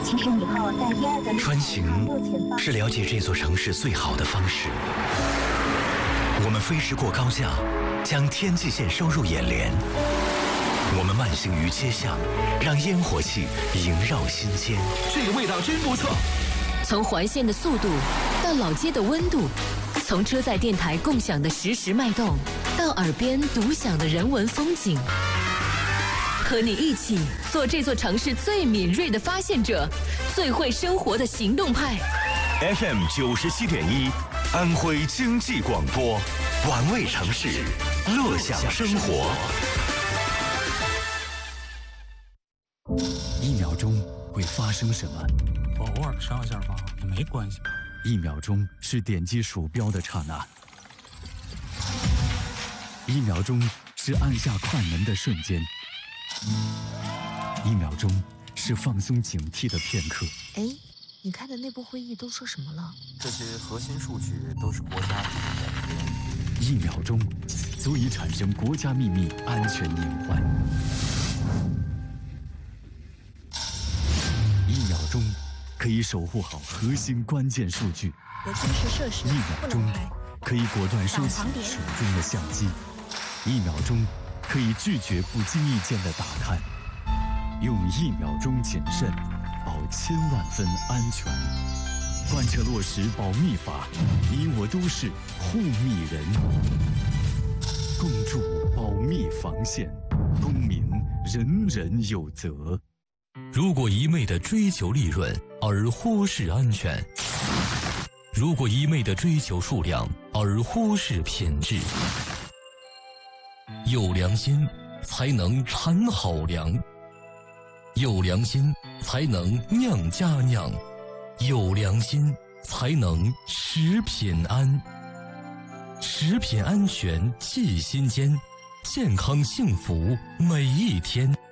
其实以后在第二个穿行是了解这座城市最好的方式。我们飞驰过高架，将天际线收入眼帘。我们慢行于街巷，让烟火气萦绕心间。 这个味道真不错。 从环线的速度到老街的温度，从车载电台共享的实时脉动，到耳边独享的人文风景，和你一起做这座城市最敏锐的发现者，最会生活的行动派。 FM 97.1，安徽经济广播，玩味城市，乐享生活。 1秒钟会发生什么？ 我偶尔上一下吧，也没关系吧。 1秒钟是点击鼠标的刹那，1秒钟是按下快门的瞬间，1秒钟是放松警惕的片刻。 哎，你开的内部会议都说什么了？ 这些核心数据都是国家秘 1 密秒钟足以产生国家秘密安全隐患。1秒钟可以守护好核心关键数据。 核军事设施 1秒钟可以果断收起手中的相机。1秒钟可以拒绝不经意间的打探。用1秒钟谨慎，保1000万分安全。贯彻落实保密法，你我都是护密人。共筑保密防线，公民人人有责。 如果一味地追求利润而忽视安全，如果一味地追求数量而忽视品质，有良心才能产好粮，有良心才能酿佳酿，有良心才能食品安。食品安全系心间，健康幸福每一天。